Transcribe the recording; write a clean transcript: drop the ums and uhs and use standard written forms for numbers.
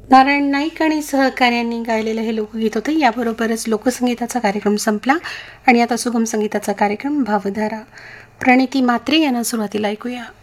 नारायण नाईक आणि सहकार्यांनी गायलेलं हे लोकगीत होतं. याबरोबरच लोकसंगीताचा कार्यक्रम संपला आणि आता सुगम संगीताचा कार्यक्रम भावधारा. प्रणिती म्हात्रे यांना सुरुवातीला ऐकूया.